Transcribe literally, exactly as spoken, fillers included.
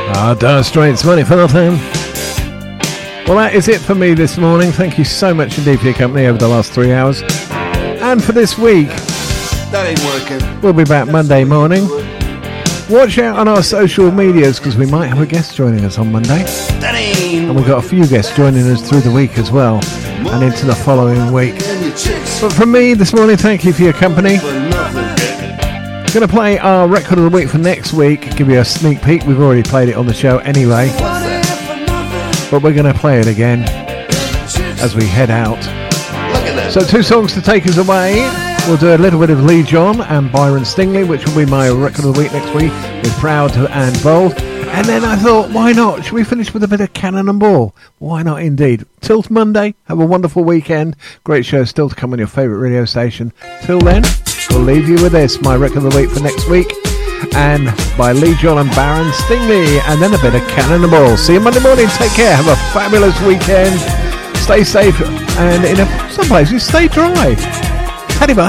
Ah, Dire Straits, Money for Nothing. Well, that is it for me this morning. Thank you so much indeed for your company over the last three hours. And for this week, that ain't working. We'll be back Monday morning. Watch out on our social medias because we might have a guest joining us on Monday. That ain't and we've got a few guests joining us through the week as well and into the following week. But from me this morning, thank you for your company. Going to play our record of the week for next week, give you a sneak peek. We've already played it on the show anyway, but we're going to play it again as we head out. So two songs to take us away. We'll do a little bit of Lee John and Byron Stingley, which will be my record of the week next week with Proud and Bold. And then I thought, why not? Should we finish with a bit of Cannon and Ball? Why not indeed? Till Monday, have a wonderful weekend. Great show still to come on your favourite radio station. Till then, we'll leave you with this, my record of the week for next week. And by Lee John and Byron Stingley. And then a bit of Cannon and Ball. See you Monday morning. Take care. Have a fabulous weekend. Stay safe. And in a, some places, stay dry. Howdy bye.